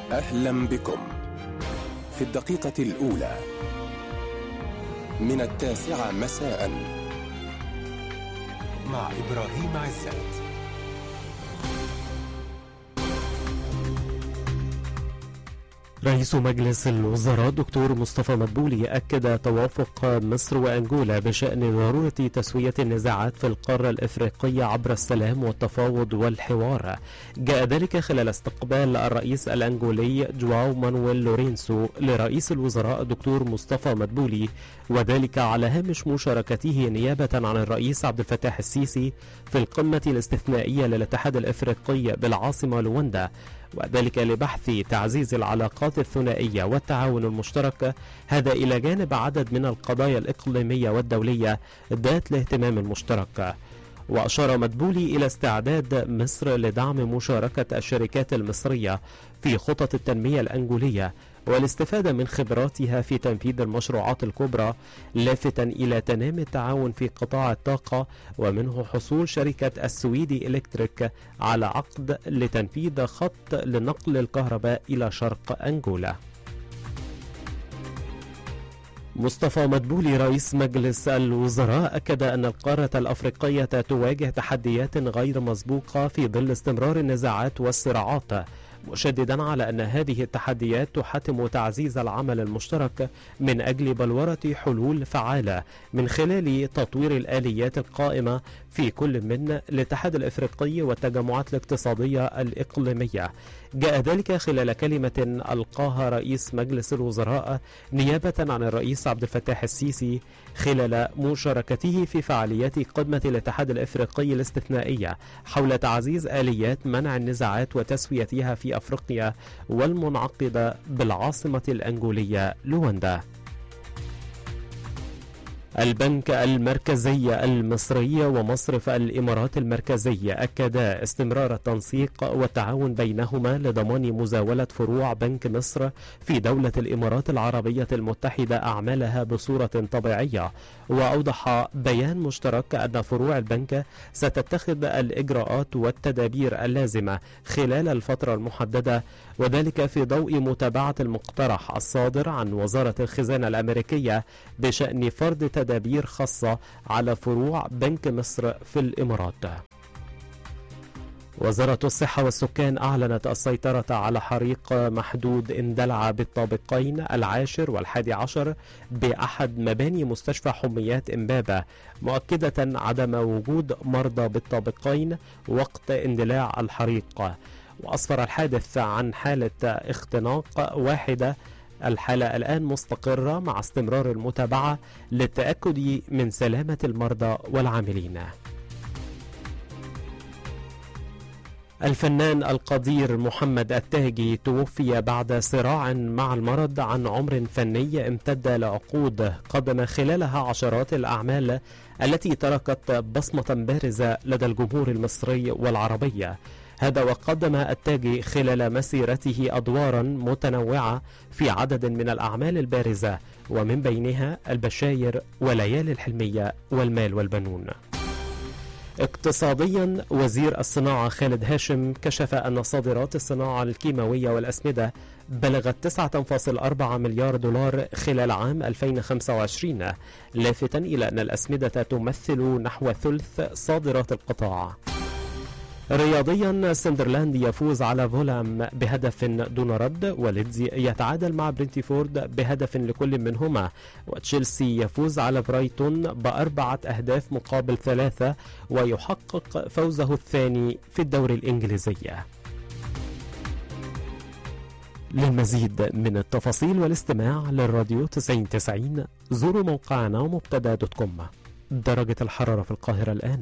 أهلا بكم في الدقيقة الأولى من 9 مساء مع إبراهيم عزت. رئيس مجلس الوزراء دكتور مصطفى مدبولي أكد توافق مصر وأنغولا بشأن ضرورة تسوية النزاعات في القارة الإفريقية عبر السلام والتفاوض والحوار. جاء ذلك خلال استقبال الرئيس الأنغولي جواو مانويل لورينسو لرئيس الوزراء دكتور مصطفى مدبولي، وذلك على هامش مشاركته نيابة عن الرئيس عبد الفتاح السيسي في القمة الاستثنائية للاتحاد الإفريقي بالعاصمة لواندا، وذلك لبحث تعزيز العلاقات الثنائية والتعاون المشترك، هذا إلى جانب عدد من القضايا الإقليمية والدولية ذات الاهتمام المشترك. وأشار مدبولي إلى استعداد مصر لدعم مشاركة الشركات المصرية في خطط التنمية الأنغولية والاستفادة من خبراتها في تنفيذ المشروعات الكبرى، لافتا إلى تنامي التعاون في قطاع الطاقة، ومنه حصول شركة السويدي إلكتريك على عقد لتنفيذ خط لنقل الكهرباء إلى شرق أنغولا. مصطفى مدبولي رئيس مجلس الوزراء أكد أن القارة الأفريقية تواجه تحديات غير مسبوقة في ظل استمرار النزاعات والصراعات، مشددا على أن هذه التحديات تحتم تعزيز العمل المشترك من أجل بلورة حلول فعالة من خلال تطوير الآليات القائمة في كل من الاتحاد الإفريقي والتجمعات الاقتصادية الإقليمية. جاء ذلك خلال كلمة ألقاها رئيس مجلس الوزراء نيابة عن الرئيس عبد الفتاح السيسي خلال مشاركته في فعاليات قمة الاتحاد الإفريقي الاستثنائية حول تعزيز آليات منع النزاعات وتسويتها في أفريقيا، والمنعقدة بالعاصمة الأنغولية لواندا. البنك المركزي المصري ومصرف الإمارات المركزي أكدا استمرار التنسيق والتعاون بينهما لضمان مزاولة فروع بنك مصر في دولة الإمارات العربية المتحدة أعمالها بصورة طبيعية. وأوضح بيان مشترك أن فروع البنك ستتخذ الإجراءات والتدابير اللازمة خلال الفترة المحددة، وذلك في ضوء متابعة المقترح الصادر عن وزارة الخزانة الأمريكية بشأن فرض تدابير خاصة على فروع بنك مصر في الإمارات. وزارة الصحة والسكان أعلنت السيطرة على حريق محدود اندلع بالطابقين 10 و11 بأحد مباني مستشفى حميات إمبابة، مؤكدة عدم وجود مرضى بالطابقين وقت اندلاع الحريق. وأسفر الحادث عن حالة اختناق واحدة، الحالة الآن مستقرة مع استمرار المتابعة للتأكد من سلامة المرضى والعاملين. الفنان القدير محمد التاجي توفي بعد صراع مع المرض عن عمر فني امتد لعقود، قدم خلالها عشرات الأعمال التي تركت بصمة بارزة لدى الجمهور المصري والعربية. هذا وقدم التاجي خلال مسيرته أدوارا متنوعة في عدد من الأعمال البارزة، ومن بينها البشاير وليالي الحلمية والمال والبنون. اقتصاديا، وزير الصناعة خالد هاشم كشف أن صادرات الصناعة الكيماوية والأسمدة بلغت 9.4 مليار دولار خلال عام 2025، لافتا إلى أن الأسمدة تمثل نحو ثلث صادرات القطاع. رياضيا، سندرلاند يفوز على فولام بهدف دون رد، وليدز يتعادل مع برنتفورد بهدف لكل منهما، وتشيلسي يفوز على برايتون ب4 أهداف مقابل 3 ويحقق فوزه الثاني في الدوري الإنجليزي. للمزيد من التفاصيل والاستماع للراديو 90 زوروا موقعنا ومبتدا.com. درجة الحرارة في القاهرة الآن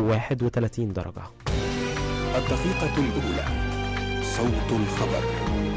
31 درجة. الدقيقة الأولى، صوت الخبر.